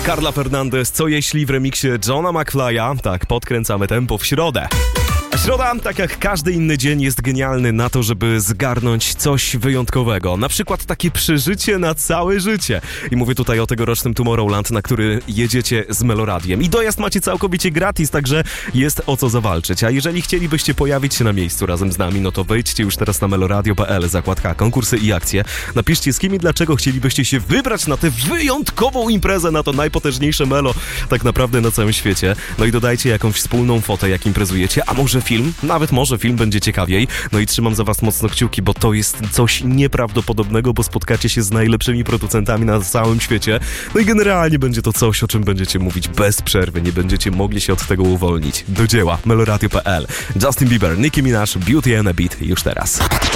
Carla Fernandez, co jeśli w remiksie Johna McFly'a? Tak, podkręcamy tempo w środę. A środa, tak jak każdy inny dzień, jest genialny na to, żeby zgarnąć coś wyjątkowego. Na przykład takie przeżycie na całe życie. I mówię tutaj o tegorocznym Tomorrowland, na który jedziecie z Meloradiem. I dojazd macie całkowicie gratis, także jest o co zawalczyć. A jeżeli chcielibyście pojawić się na miejscu razem z nami, no to wejdźcie już teraz na meloradio.pl, zakładka konkursy i akcje. Napiszcie, z kim i dlaczego chcielibyście się wybrać na tę wyjątkową imprezę, na to najpotężniejsze Melo tak naprawdę na całym świecie. No i dodajcie jakąś wspólną fotę, jak imprezujecie, a może film, nawet może film będzie ciekawiej. No i trzymam za was mocno kciuki, bo to jest coś nieprawdopodobnego, bo spotkacie się z najlepszymi producentami na całym świecie. No i generalnie będzie to coś, o czym będziecie mówić bez przerwy. Nie będziecie mogli się od tego uwolnić. Do dzieła. meloradio.pl. Justin Bieber, Nicki Minaj, Beauty and a Beat już teraz.